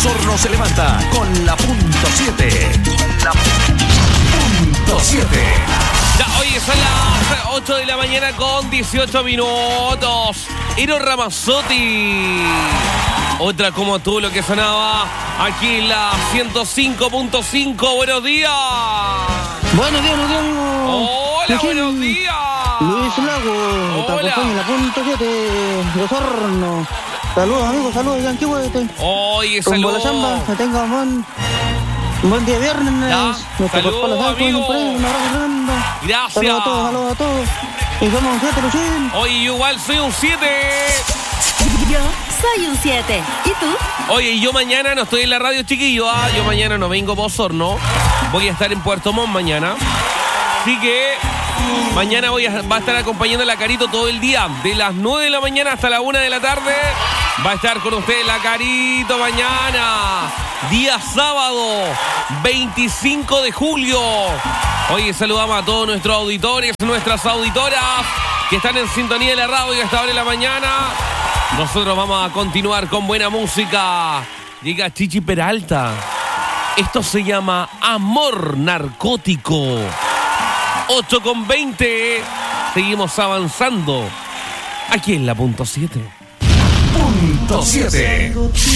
Osorno se levanta con la punto 7. La punto 7. Ya, hoy son las 8 de la mañana con 18 minutos. Eros Ramazzotti. Otra como tú, lo que sonaba aquí en la 105.5. Buenos días. Buenos días, amigo. Hola, buenos días. Luis Lago, te acompaña en la punto 7 de Osorno. Saludos, amigos, saludos de Anchihuete. Oye, Rumbo a la saludos. chamba, que tenga un buen día viernes. Ya, saludos, amigo. Un abrazo tremendo. Gracias. Saludos a todos. Y somos un 7, Luchín. Oye, igual soy un 7. Yo soy un 7. ¿Y tú? Oye, yo mañana no estoy en la radio, chiquillo. Yo mañana no vengo para Osorno. Voy a estar en Puerto Montt mañana. Así que mañana va a estar acompañando a la Carito todo el día. De las 9 de la mañana hasta la 1 de la tarde. Va a estar con usted la Carito mañana. Día sábado, 25 de julio. Oye, saludamos a todos nuestros auditores, nuestras auditoras que están en sintonía de la radio a esta hora de la mañana. Nosotros vamos a continuar con buena música. Llega Chichi Peralta. Esto se llama Amor Narcótico. 8:20. Seguimos avanzando aquí en la punto 7. Punto 7.